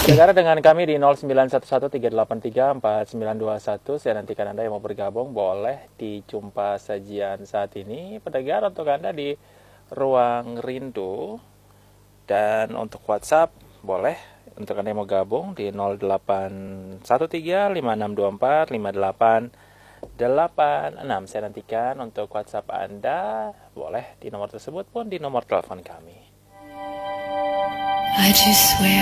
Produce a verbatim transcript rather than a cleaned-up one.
Negara dengan kami di nol sembilan satu satu tiga delapan tiga empat sembilan dua satu. Saya nantikan Anda yang mau bergabung boleh di Jumpa Sajian saat ini. Pendengar, untuk Anda di Ruang Rindu. Dan untuk WhatsApp boleh untuk Anda yang mau gabung di nol delapan satu tiga lima enam dua empat lima delapan delapan enam. Saya nantikan untuk WhatsApp Anda boleh di nomor tersebut pun di nomor telepon kami. I just swear